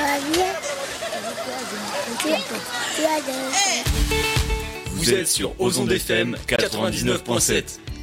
va bien. Vous êtes sur Ozon FM 99.7.